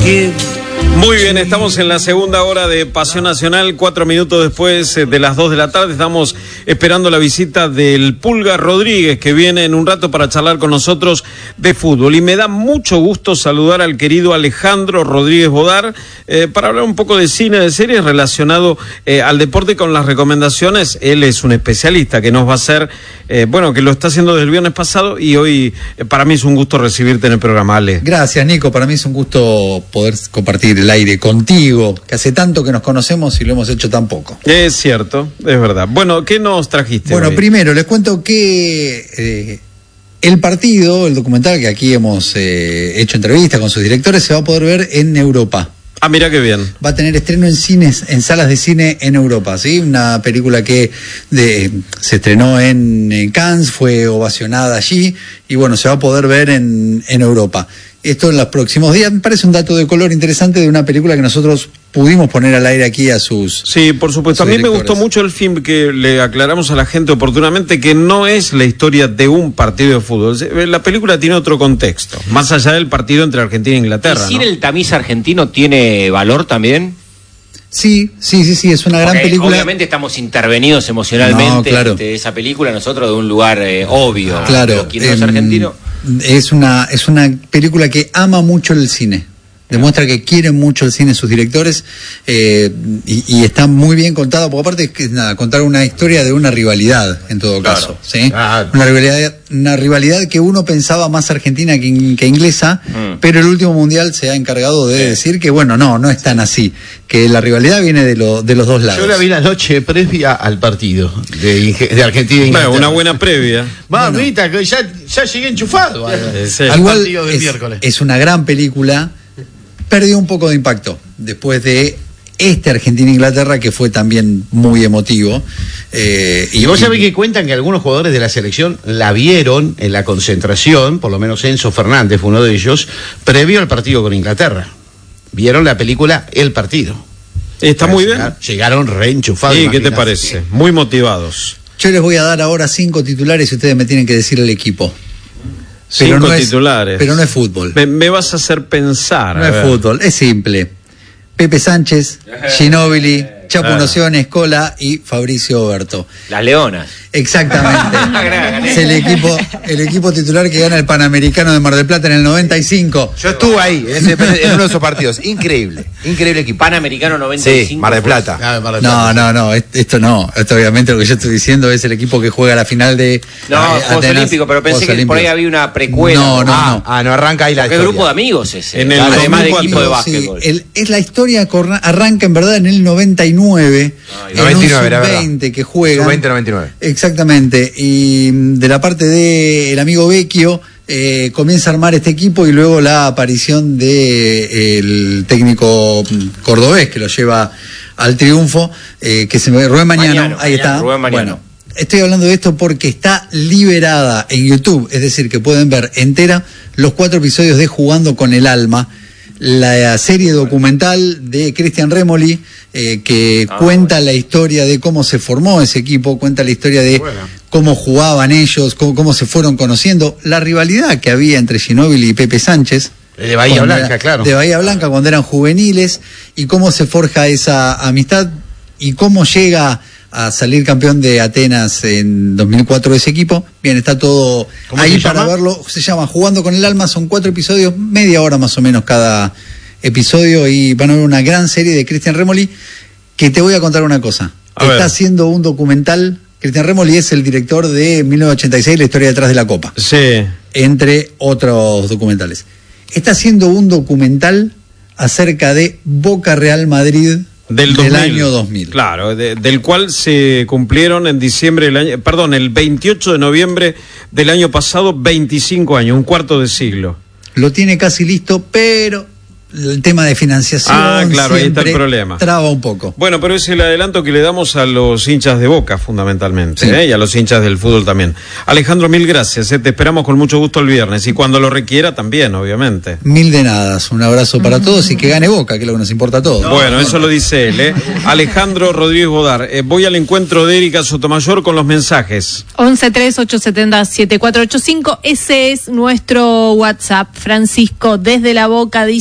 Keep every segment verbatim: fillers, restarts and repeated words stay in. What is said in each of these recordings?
que... Muy bien, estamos en la segunda hora de Pasión Nacional, cuatro minutos después de las dos de la tarde. Estamos esperando la visita del Pulga Rodríguez, que viene en un rato para charlar con nosotros de fútbol. Y me da mucho gusto saludar al querido Alejandro Rodríguez Bodar eh, para hablar un poco de cine, de series relacionado eh, al deporte con las recomendaciones. Él es un especialista que nos va a hacer, eh, bueno, que lo está haciendo desde el viernes pasado y hoy eh, para mí es un gusto recibirte en el programa, Ale. Gracias, Nico. Para mí es un gusto poder compartir el aire contigo, que hace tanto que nos conocemos y lo hemos hecho tan poco. Es cierto, es verdad. Bueno, ¿qué nos trajiste Bueno, hoy? Primero les cuento que eh, el partido, el documental que aquí hemos eh, hecho entrevistas con sus directores, se va a poder ver en Europa. Ah, mira qué bien. Va a tener estreno en cines, en salas de cine en Europa, ¿sí? Una película que de, se estrenó en, en Cannes, fue ovacionada allí y bueno, se va a poder ver en, en Europa. Esto en los próximos días. Me parece un dato de color interesante de una película que nosotros pudimos poner al aire aquí a sus... Sí, por supuesto. A mí me gustó mucho el film, que le aclaramos a la gente oportunamente que no es la historia de un partido de fútbol. La película tiene otro contexto, más allá del partido entre Argentina e Inglaterra. ¿Y sin ¿no? el tamiz argentino tiene valor también? Sí, sí, sí, sí, es una gran Porque película. Obviamente estamos intervenidos emocionalmente No, claro. ante esa película, nosotros de un lugar eh, obvio. Claro. Pero quien no es eh, argentino... Es una, es una película que ama mucho el cine. Demuestra que quieren mucho el cine sus directores eh, y, y está muy bien contada, porque aparte es que nada, contar una historia de una rivalidad en todo Claro. caso, ¿sí? Claro. Una rivalidad, una rivalidad que uno pensaba más argentina que, que inglesa, mm. pero el último mundial se ha encargado de sí. decir que bueno, no, no es tan así, que la rivalidad viene de, lo, de los dos lados. Yo la vi la noche previa al partido de, de Argentina e Inglaterra. Bueno, una buena previa. Mamita, bueno. ya, ya llegué enchufado al, sí. al Igual partido del es, miércoles. Es una gran película. Perdió un poco de impacto después de este Argentina-Inglaterra, que fue también muy emotivo. Eh, y, y vos sabés que cuentan que algunos jugadores de la selección la vieron en la concentración, por lo menos Enzo Fernández fue uno de ellos, previo al partido con Inglaterra. Vieron la película El Partido. Está muy bien. Llegaron reenchufados. Sí, ¿qué te parece? Muy motivados. Yo les voy a dar ahora cinco titulares y ustedes me tienen que decir el equipo. Cinco pero no titulares. Es, pero no es fútbol. Me, me vas a hacer pensar. No es ver. fútbol, es simple. Pepe Sánchez, Ginóbili, Chapo ah. Noción, Escola y Fabricio Oberto. Las Leonas. Exactamente. Es el equipo, el equipo titular que gana el Panamericano de Mar del Plata en el noventa y cinco. Yo estuve ahí, en, ese, en uno de esos partidos. Increíble, increíble equipo. Panamericano noventa y cinco. Sí, Mar del Plata. Ah, Mar del Plata. No, no, no, esto no. Esto obviamente lo que yo estoy diciendo es el equipo que juega la final de No, Juegos Olímpicos, pero pensé que por ahí había una precuela. No, no, ah, no. Ah, no arranca ahí la historia. ¿Qué grupo de amigos ese? En el Además de equipo de básquetbol. Sí, el, es la historia arranca en verdad en el noventa y nueve. Ah, y noventa y nueve, en un sub veinte que juega. sub veinte, noventa y nueve. Exactamente. Y de la parte de el amigo Vecchio eh, comienza a armar este equipo y luego la aparición de eh, el técnico cordobés que lo lleva al triunfo, eh, que se me Rubén Mañano, Mañano ahí Mañano, está. Rubén Mañano. Bueno, estoy hablando de esto porque está liberada en YouTube, es decir, que pueden ver entera los cuatro episodios de Jugando con el Alma, la serie documental de Cristian Remoli, eh, que ah, cuenta bueno. la historia de cómo se formó ese equipo, cuenta la historia de bueno. cómo jugaban ellos, cómo, cómo se fueron conociendo, la rivalidad que había entre Ginóbili y Pepe Sánchez. De Bahía Blanca, era, claro. De Bahía Blanca cuando eran juveniles, y cómo se forja esa amistad y cómo llega a salir campeón de Atenas en dos mil cuatro de ese equipo. Bien, está todo ahí para llama? verlo. Se llama Jugando con el Alma, son cuatro episodios, media hora más o menos cada episodio, y van a ver una gran serie de Cristian Remoli, que te voy a contar una cosa. A está ver. haciendo un documental. Cristian Remoli es el director de mil novecientos ochenta y seis, La historia detrás de la Copa. Sí. Entre otros documentales. Está haciendo un documental acerca de Boca Real Madrid del, del año dos mil. Claro, de, del cual se cumplieron en diciembre del año, perdón, el veintiocho de noviembre del año pasado, veinticinco años, un cuarto de siglo. Lo tiene casi listo, pero el tema de financiación ah, claro, ahí está el problema. Traba un poco. Bueno, pero es el adelanto que le damos a los hinchas de Boca, fundamentalmente, sí. ¿eh? Y a los hinchas del fútbol también. Alejandro, mil gracias, ¿eh? Te esperamos con mucho gusto el viernes, y cuando lo requiera también, obviamente. Mil de nada, un abrazo para todos y que gane Boca, que es lo que nos importa a todos. No, bueno, no, eso no. lo dice él, ¿eh? Alejandro Rodríguez Bodar. Eh, voy al encuentro de Erika Sotomayor con los mensajes. once tres ocho siete cero siete cuatro ocho cinco, ese es nuestro WhatsApp. Francisco, desde La Boca, dice: buenas tardes.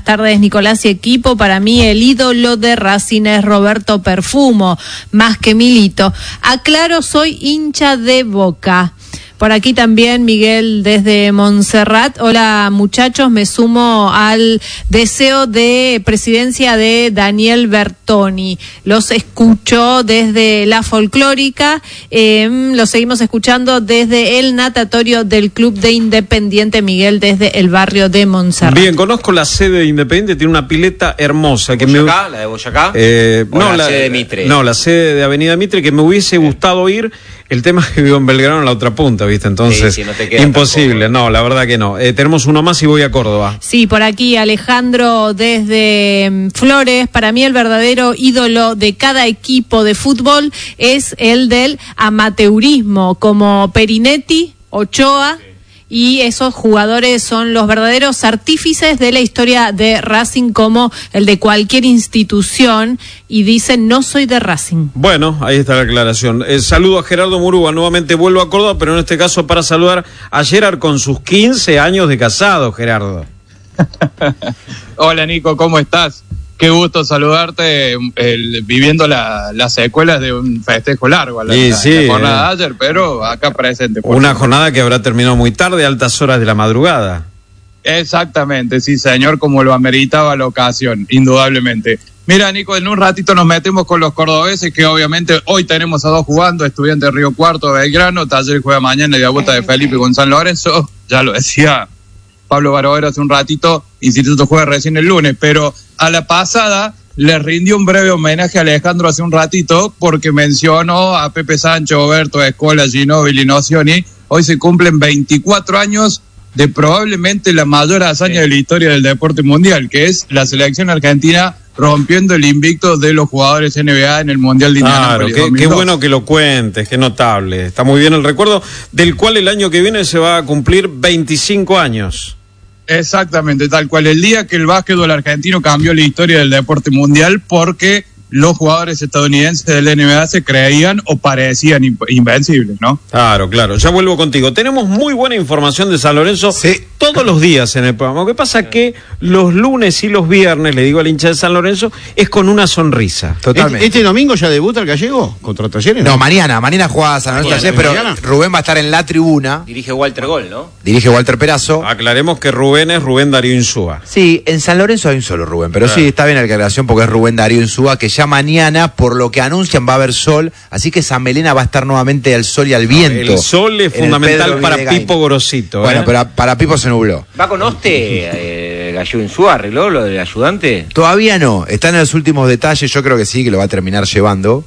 tardes, Nicolás y equipo. Para mí el ídolo de Racing es Roberto Perfumo, más que Milito. Aclaro, soy hincha de Boca. Por aquí también Miguel desde Montserrat. Hola muchachos, me sumo al deseo de presidencia de Daniel Bertoni. Los escucho desde la folclórica, eh, los seguimos escuchando desde el natatorio del Club de Independiente. Miguel desde el barrio de Montserrat. Bien, conozco la sede de Independiente, tiene una pileta hermosa. Que ¿Boyacá? me... ¿La de Boyacá? Eh, ¿O no, la, la sede de Mitre? No, la sede de Avenida Mitre, que me hubiese gustado ir. El tema es que vivo en Belgrano, en la otra punta, ¿viste? Entonces, sí, sí, no te queda imposible. tampoco. No, la verdad que no. Eh, tenemos uno más y voy a Córdoba. Sí, por aquí Alejandro desde mm, Flores. Para mí el verdadero ídolo de cada equipo de fútbol es el del amateurismo, como Perinetti, Ochoa. Y esos jugadores son los verdaderos artífices de la historia de Racing, como el de cualquier institución, y dicen no soy de Racing. Bueno, ahí está la aclaración. Eh, saludo a Gerardo Murúa, nuevamente vuelvo a Córdoba, pero en este caso para saludar a Gerard con sus quince años de casado, Gerardo. Hola Nico, ¿cómo estás? Qué gusto saludarte, el, viviendo la, las secuelas de un festejo largo a la, Sí, la, sí, la jornada eh. de ayer, pero acá presente. por Una favor. jornada que habrá terminado muy tarde, altas horas de la madrugada. Exactamente, sí señor, como lo ameritaba la ocasión, indudablemente. Mira Nico, en un ratito nos metemos con los cordobeses, que obviamente hoy tenemos a dos jugando, Estudiantes de Río Cuarto, Belgrano, Talleres juega mañana y la vuelta de Felipe con San Lorenzo, ya lo decía Pablo Barovero hace un ratito, Instituto juega recién el lunes, pero a la pasada le rindió un breve homenaje a Alejandro hace un ratito porque mencionó a Pepe Sancho, Oberto, Escola, Ginóbili, Nocioni. Hoy se cumplen veinticuatro años de probablemente la mayor hazaña de la historia del deporte mundial, que es la selección argentina rompiendo el invicto de los jugadores N B A en el Mundial de Claro, Indianápolis. qué, qué bueno que lo cuentes, qué notable. Está muy bien el recuerdo, del cual el año que viene se va a cumplir veinticinco años. Exactamente, tal cual. El día que el básquetbol argentino cambió la historia del deporte mundial porque los jugadores estadounidenses del N B A se creían o parecían invencibles, ¿no? Claro, claro. Ya vuelvo contigo. Tenemos muy buena información de San Lorenzo Sí. todos los días en el programa. Lo que pasa es que los lunes y los viernes, le digo al hincha de San Lorenzo, es con una sonrisa. Totalmente. ¿Este, este domingo ya debuta el Gallego contra Talleres? No, mañana, mañana juega San Lorenzo Mañana, Talleres, pero mañana. Rubén va a estar en la tribuna, Dirige Walter Gol, ¿no? dirige Walter Perazo. Aclaremos que Rubén es Rubén Darío Insúa. Sí, en San Lorenzo hay un solo Rubén, pero sí, está bien la aclaración porque es Rubén Darío Insúa, que ya mañana, por lo que anuncian, va a haber sol, así que San Melena va a estar nuevamente al sol y al viento. El sol es en el fundamental Pedro para Videgain. Pipo Gorosito. Bueno, ¿eh? pero para Pipo se nubló. ¿Va con Oste, eh, Gallego Insúa, arregló lo del ayudante? Todavía no, están en los últimos detalles, yo creo que sí, que lo va a terminar llevando,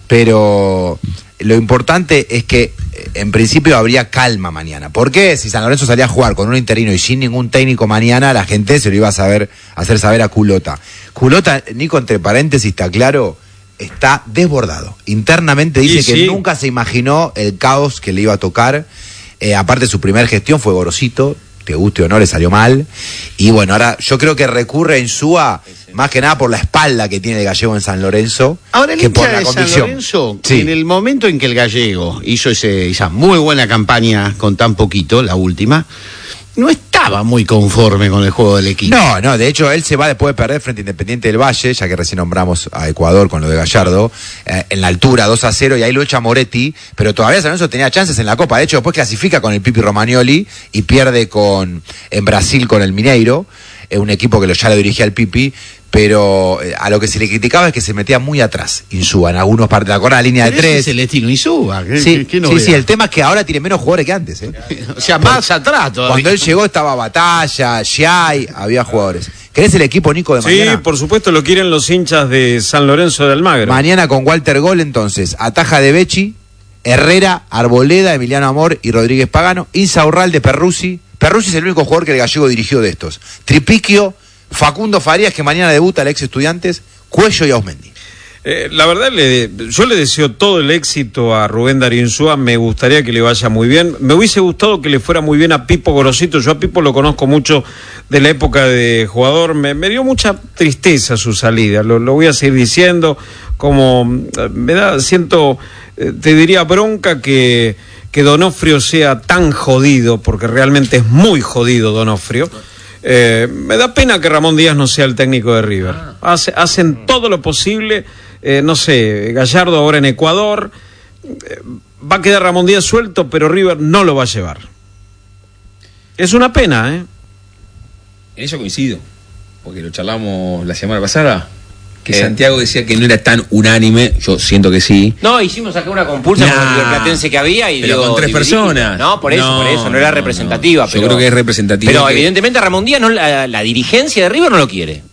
pero lo importante es que en principio habría calma mañana. ¿Por qué? Si San Lorenzo salía a jugar con un interino y sin ningún técnico mañana, la gente se lo iba a saber hacer saber a Culota. Culota, Nico, entre paréntesis, está claro, está desbordado. Internamente dice Y que sí. nunca se imaginó el caos que le iba a tocar. Eh, aparte, su primera gestión fue Gorosito, te guste o no, le salió mal. Y bueno, ahora yo creo que recurre a Insúa más que nada por la espalda que tiene el Gallego en San Lorenzo, Ahora el que hincha por la de San convicción. Lorenzo, Sí. en el momento en que el Gallego hizo ese, esa muy buena campaña con tan poquito, la última, no estaba muy conforme con el juego del equipo. No, no, de hecho él se va después de perder frente a Independiente del Valle, ya que recién nombramos a Ecuador con lo de Gallardo, eh, en la altura dos a cero, y ahí lo echa Moretti, pero todavía San Lorenzo tenía chances en la Copa. De hecho, después clasifica con el Pipi Romagnoli y pierde con en Brasil con el Mineiro, eh, un equipo que lo, ya lo dirigía el Pipi, pero eh, a lo que se le criticaba es que se metía muy atrás Insúa en algunos partes, ¿te acuerdas? La línea de Pero ese tres. es el estilo Insúa. ¿qué- Sí, qué- qué sí, novedad? sí, el tema es que ahora tiene menos jugadores que antes, ¿eh? O sea, más atrás todavía. Cuando él llegó estaba Batalla, Giai, había jugadores. ¿Querés el equipo, Nico, de Sí, mañana? por supuesto, lo quieren los hinchas de San Lorenzo de Almagro. Mañana con Walter Gol, entonces, Ataja de Becci, Herrera, Arboleda, Emiliano Amor y Rodríguez Pagano, Insaurral de Perruzzi. Perruzzi es el único jugador que el Gallego dirigió de estos. Tripiquio, Facundo Farías, que mañana debuta al ex Estudiantes, Cuello y Ausmendi. Eh, la verdad, le, yo le deseo todo el éxito a Rubén Darío Insúa, me gustaría que le vaya muy bien. Me hubiese gustado que le fuera muy bien a Pipo Gorosito, yo a Pipo lo conozco mucho de la época de jugador, me, me dio mucha tristeza su salida, lo, lo voy a seguir diciendo, como me da, siento, eh, te diría bronca que, que Donofrio sea tan jodido, porque realmente es muy jodido Donofrio. Eh, me da pena que Ramón Díaz no sea el técnico de River. Hace, hacen todo lo posible, eh, no sé, Gallardo ahora en Ecuador, eh, va a quedar Ramón Díaz suelto, pero River no lo va a llevar. Es una pena, ¿eh? En eso coincido, porque lo charlamos la semana pasada, que Eh. Santiago decía que no era tan unánime, yo siento que sí. No, hicimos acá una compulsa Nah, con el riverplatense que había y pero dio con tres dividida. personas. No, por eso, No, por eso, no era no, representativa. no. Yo pero, creo que es representativa. Pero que- evidentemente Ramón Díaz, no, la, la dirigencia de River no lo quiere.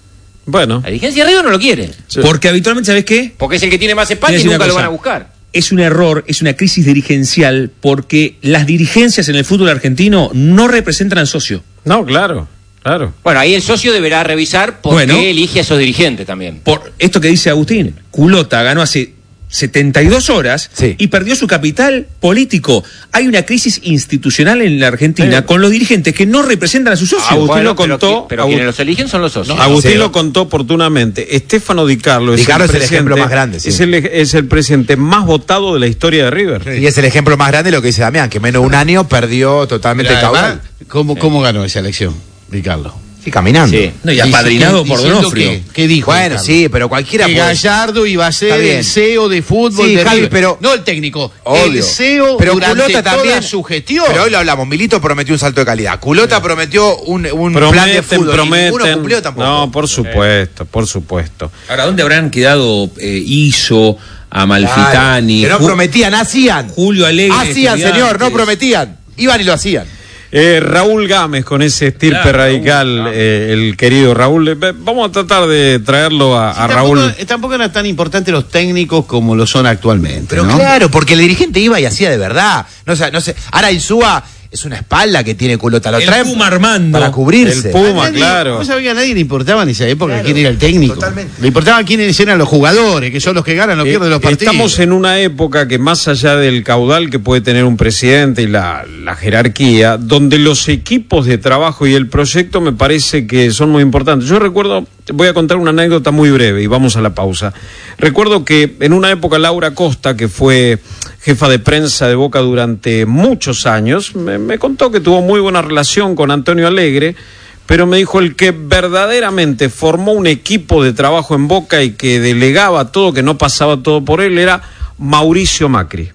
Bueno. La dirigencia de River no lo quiere. Sí. Porque habitualmente, ¿sabes qué? Porque es el que tiene más espalda y Quiero decir nunca una lo van a cosa. buscar. Es un error, es una crisis dirigencial, porque las dirigencias en el fútbol argentino no representan al socio. No, claro, claro. Bueno, ahí el socio deberá revisar por Bueno. qué elige a esos dirigentes también. Por esto que dice Agustín, Culota ganó hace setenta y dos horas Sí. y perdió su capital político. Hay una crisis institucional en la Argentina Sí. con los dirigentes que no representan a sus socios. Agustín Bueno, lo contó. Pero, qui- pero Agust- quienes los eligen son los socios. Agustín sí. lo contó oportunamente. Estefano Di Carlo es, Di Carlo el, es el presidente- ejemplo más grande, sí. Es el, es el presidente más votado de la historia de River. Y es el ejemplo más grande de lo que dice Damián, que menos de un año perdió totalmente el Pero además, caudal. ¿cómo, ¿Cómo ganó esa elección, Ricardo? Sí, caminando. Sí. No, y apadrinado Dici- por diciendo Donofrio. que- ¿Qué dijo? Bueno, Ricardo? sí, pero cualquiera Que puede- Gallardo iba a Está ser bien. el C E O de fútbol Sí, de Javi, River. pero- no el técnico, Obvio. el C E O pero durante Culota toda también su gestión. Pero hoy lo hablamos, Milito prometió un salto de calidad. Culota prometió un, un Prometen, plan de fútbol. y prometen. ninguno cumplió tampoco. No, por supuesto, por supuesto. Ahora, ¿dónde habrán quedado eh, Iso, Amalfitani? Claro, que no Ju- prometían, hacían. Julio Alegre? Hacían, Estudiantes? señor, no prometían. Iban y lo hacían. Eh, Raúl Gámez, con ese estirpe Claro, radical, Raúl, eh, el querido Raúl. Eh, vamos a tratar de traerlo a, Sí, a tampoco, Raúl. eh, tampoco eran tan importantes los técnicos como lo son actualmente. Pero ¿no? claro, porque el dirigente iba y hacía de verdad. No sé, no sé. Ahora Insúa es una espalda que tiene Culota. Lo El traen Puma Armando. para cubrirse. El Puma. A nadie- claro. Vos sabés que a nadie le importaba en esa época Claro, quién era el técnico. totalmente. Le importaba quiénes eran los jugadores, que son los que ganan o Eh, pierden los partidos. Estamos en una época que más allá del caudal que puede tener un presidente y la, la jerarquía, donde los equipos de trabajo y el proyecto me parece que son muy importantes. Yo recuerdo, voy a contar una anécdota muy breve y vamos a la pausa. Recuerdo que en una época Laura Costa, que fue jefa de prensa de Boca durante muchos años, me, me contó que tuvo muy buena relación con Antonio Alegre, pero me dijo el que verdaderamente formó un equipo de trabajo en Boca y que delegaba todo, que no pasaba todo por él, era Mauricio Macri.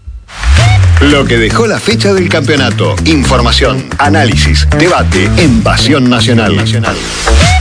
Lo que dejó la fecha del campeonato. Información, análisis, debate en Pasión Nacional.